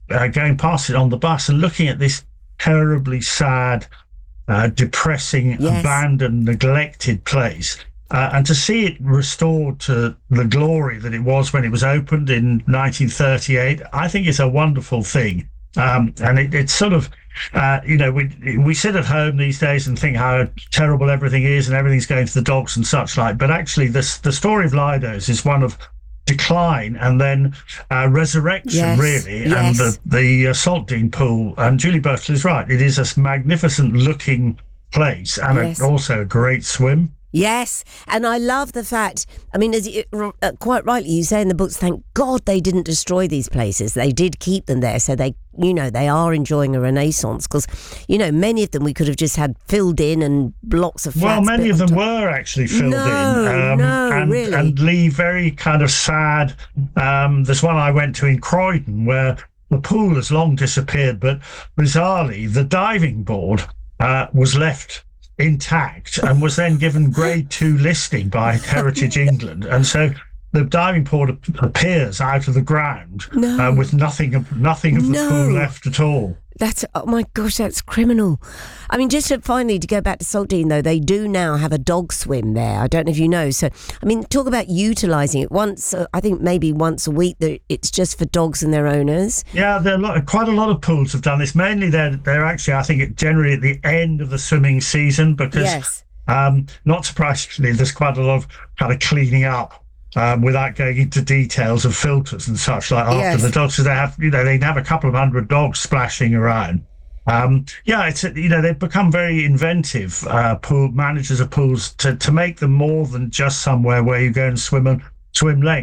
going past it on the bus and looking at this terribly sad, depressing, Yes. abandoned, neglected place. And to see it restored to the glory that it was when it was opened in 1938, I think it's a wonderful thing. And it's sort of, we sit at home these days and think how terrible everything is and everything's going to the dogs and such like. But actually, the story of Lidos is one of decline and then resurrection, Yes, really. yes. And the Saltdean Pool, and Julie Burchill is right, it is a magnificent looking place and Yes. also a great swim. Yes, and I love the fact, I mean, as you, quite rightly you say in the books, thank God they didn't destroy these places. They did keep them there, so they are enjoying a renaissance, because, many of them we could have just had filled in and blocks of flats. Well, many built of them on top. were actually filled No, in. no, really. And leave very kind of sad. There's one I went to in Croydon where the pool has long disappeared, but bizarrely, the diving board was left intact and was then given grade 2 listing by Heritage England. And so the diving board appears out of the ground No. with nothing of the No. pool left at all. That's, oh my gosh, that's criminal. I mean, just finally to go back to Saltdean, though, they do now have a dog swim there. I don't know if you know. So, I mean, talk about utilising it once, I think maybe once a week, that it's just for dogs and their owners. Yeah, quite a lot of pools have done this. Mainly they're actually, I think, generally at the end of the swimming season because, Yes. not surprisingly, there's quite a lot of kind of cleaning up. Without going into details of filters and such like after Yes. the dogs, so they have a couple of hundred dogs splashing around. They've become very inventive, pool managers of pools to make them more than just somewhere where you go and swim length.